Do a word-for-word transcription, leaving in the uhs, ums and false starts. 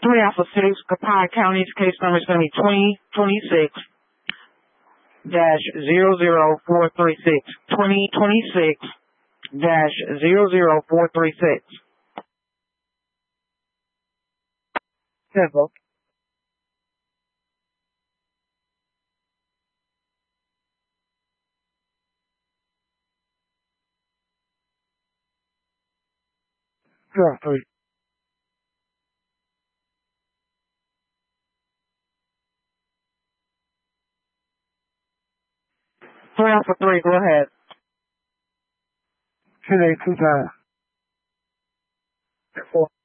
Three Alpha Six, Copiah County's case number is going to be twenty twenty-six dash zero zero four three six. Twenty twenty-six dash zero zero four three six. Civil. Zero three. Three Alpha Three, go ahead. Ten eight two times. Four.